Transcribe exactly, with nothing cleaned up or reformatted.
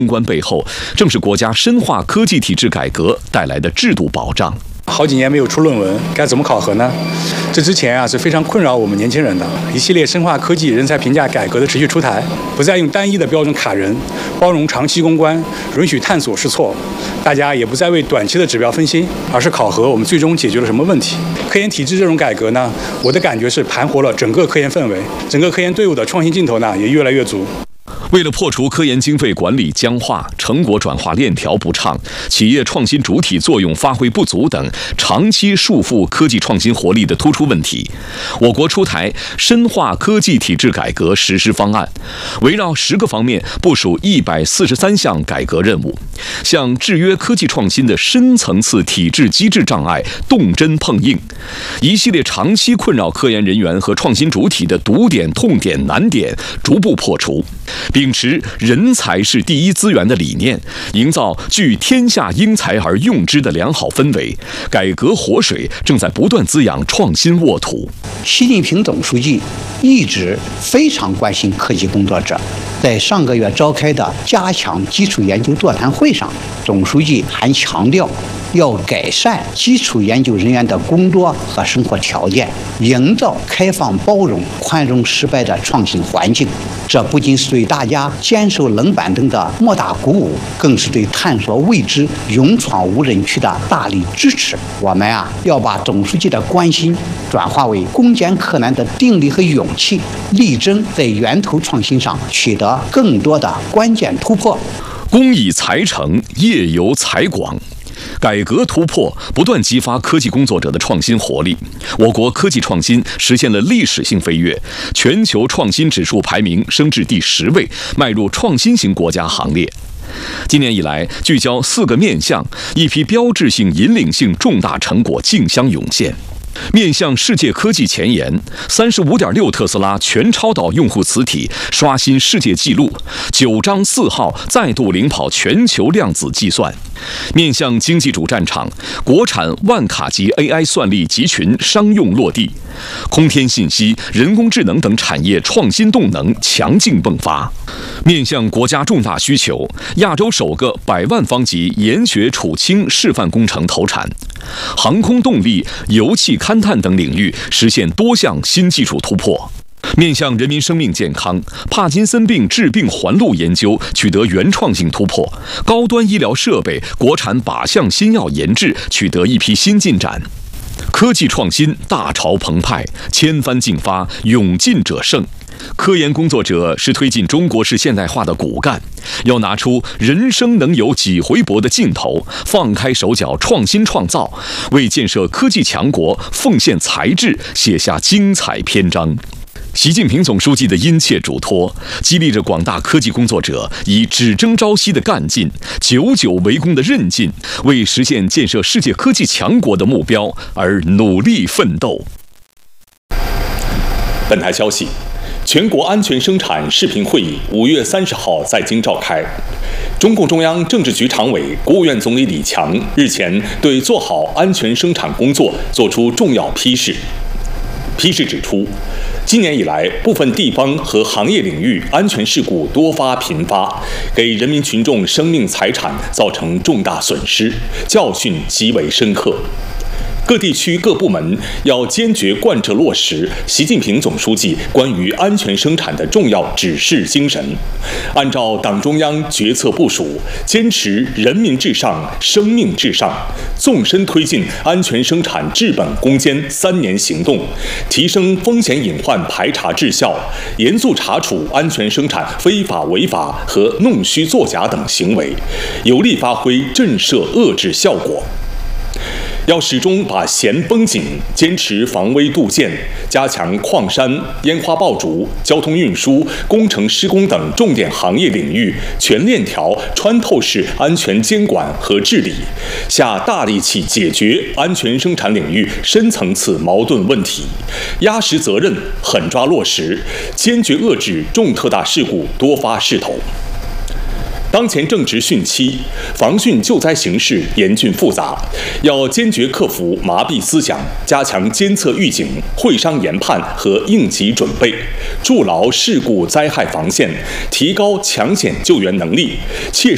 攻关背后，正是国家深化科技体制改革带来的制度保障。 好几年没有出论文，该怎么考核呢？这之前啊是非常困扰我们年轻人的一系列深化科技人才评价改革的持续出台，不再用单一的标准卡人，包容长期攻关，允许探索试错。大家也不再为短期的指标分心，而是考核我们最终解决了什么问题。科研体制这种改革呢，我的感觉是盘活了整个科研氛围，整个科研队伍的创新劲头呢也越来越足。 为了破除科研经费管理僵化、成果转化链条不畅、企业创新主体作用发挥不足等长期束缚科技创新活力的突出问题，我国出台深化科技体制改革实施方案，围绕十个方面部署一百四十三项改革任务，向制约科技创新的深层次体制机制障碍动真碰硬，一系列长期困扰科研人员和创新主体的堵点、痛点、难点逐步破除。秉持人才是第一资源的理念，营造聚天下英才而用之的良好氛围，改革活水正在不断滋养创新沃土。 习近平总书记一直非常关心科技工作者，在上个月召开的加强基础研究座谈会上，总书记还强调要改善基础研究人员的工作和生活条件，营造开放包容、宽容失败的创新环境。这不仅是对大家坚守冷板凳的莫大鼓舞，更是对探索未知、勇闯无人区的大力支持。我们啊，要把总书记的关心转化为攻坚克难的定力和勇气，力争在源头创新上取得更多的关键突破。 工以才成，业由才广。改革突破不断激发科技工作者的创新活力，我国科技创新实现了历史性飞跃，全球创新指数排名升至第十位，迈入创新型国家行列。今年以来，聚焦四个面向，一批标志性、引领性重大成果竞相涌现。面向世界科技前沿，三十五点六特斯拉全超导用户磁体刷新世界纪录，九章四号再度领跑全球量子计算。面向经济主战场，国产万卡级 A I 算力集群商用落地，空天信息、人工智能等产业创新动能强劲迸发。面向国家重大需求，亚洲首个百万方级研学储氢示范工程投产，航空动力、油气勘探等领域实现多项新技术突破。面向人民生命健康，帕金森病致病环路研究取得原创性突破，高端医疗设备国产靶向新药研制取得一批新进展。科技创新大潮澎湃，千帆竞发，勇进者胜。科研工作者是推进中国式现代化的骨干，要拿出人生能有几回搏的劲头，放开手脚创新创造，为建设科技强国奉献才智，写下精彩篇章。习近平总书记的殷切嘱托，激励着广大科技工作者以只争朝夕的干劲、久久为功的韧劲，为实现建设世界科技强国的目标而努力奋斗。 本台消息，全国安全生产视频会议五月三十号在京召开。中共中央政治局常委、国务院总理李强日前对做好安全生产工作作出重要批示。批示指出，今年以来，部分地方和行业领域安全事故多发频发，给人民群众生命财产造成重大损失，教训极为深刻。各地区各部门要坚决贯彻落实习近平总书记关于安全生产的重要指示精神，按照党中央决策部署，坚持人民至上、生命至上，纵深推进安全生产治本攻坚三年行动，提升风险隐患排查治效，严肃查处安全生产非法违法和弄虚作假等行为，有力发挥震慑遏制效果。要始终把弦绷紧，坚持防微杜渐，加强矿山、烟花爆竹、交通运输、工程施工等重点行业领域全链条穿透式安全监管和治理，下大力气解决安全生产领域深层次矛盾问题，压实责任，狠抓落实，坚决遏制重特大事故多发势头。当前正值汛期，防汛救灾形势严峻复杂，要坚决克服麻痹思想，加强监测预警、会商研判和应急准备，筑牢事故灾害防线，提高抢险救援能力，切实